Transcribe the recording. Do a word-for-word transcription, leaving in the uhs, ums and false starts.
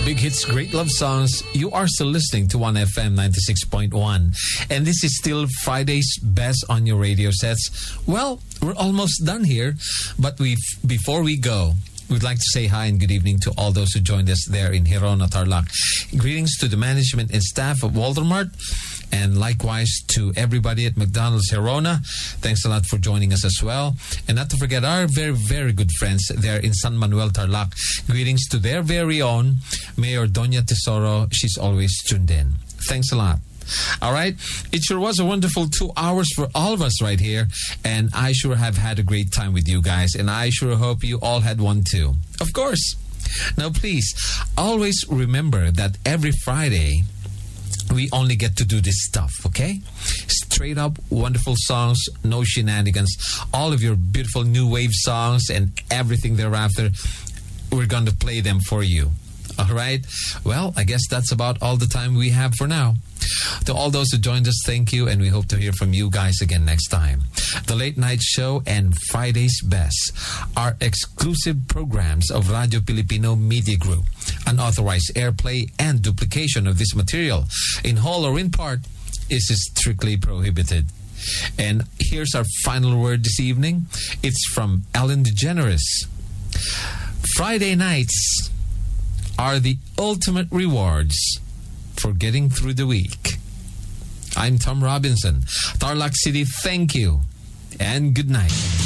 Big hits, great love songs. You are still listening to one F M ninety-six point one. And this is still Friday's best on your radio sets. Well, we're almost done here. But we, before we go, we'd like to say hi and good evening to all those who joined us there in Hirona, Tarlac. Greetings to the management and staff of Waltermart. And likewise to everybody at McDonald's Hirona. Thanks a lot for joining us as well. And not to forget our very, very good friends there in San Manuel, Tarlac. Greetings to their very own Mayor Doña Tesoro. She's always tuned in. Thanks a lot. All right. It sure was a wonderful two hours for all of us right here. And I sure have had a great time with you guys. And I sure hope you all had one too. Of course. Now, please, always remember that every Friday, we only get to do this stuff, okay? Straight up wonderful songs, no shenanigans. All of your beautiful new wave songs and everything thereafter, we're going to play them for you. All right? Well, I guess that's about all the time we have for now. To all those who joined us, thank you, and we hope to hear from you guys again next time. The Late Night Show and Friday's Best are exclusive programs of Radio Filipino Media Group. Unauthorized airplay and duplication of this material, in whole or in part, is strictly prohibited. And here's our final word this evening. It's from Ellen DeGeneres. Friday nights are the ultimate rewards for getting through the week. I'm Tom Robinson. Tarlac City, thank you and good night.